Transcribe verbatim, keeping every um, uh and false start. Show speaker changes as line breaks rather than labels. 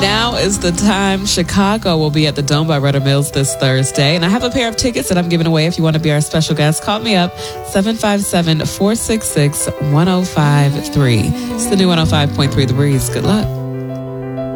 Now is the time. Chicago will be at the Dome by Rudder Mills this Thursday. And I have a pair of tickets that I'm giving away if you want to be our special guest. Call me up, seven five seven, four six six, one oh five three. It's the new one oh five point three The Breeze. Good luck.